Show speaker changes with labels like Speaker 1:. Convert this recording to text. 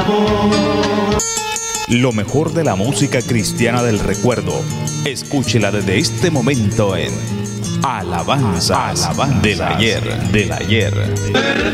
Speaker 1: Lo mejor de la música cristiana del recuerdo. Escúchela desde este momento en Alabanzas, del ayer.